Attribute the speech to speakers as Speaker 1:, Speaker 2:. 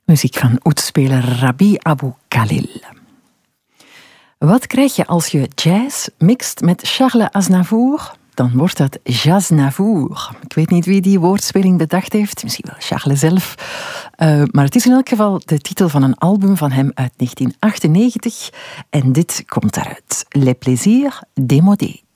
Speaker 1: Muziek van oetspeler Rabi Abou Khalil. Wat krijg je als je jazz mixt met Charles Aznavour? Dan wordt dat Jaznavour. Ik weet niet wie die woordspeling bedacht heeft. Misschien wel Charles zelf. Maar het is in elk geval de titel van een album van hem uit 1998. En dit komt daaruit. Les plaisirs démodés.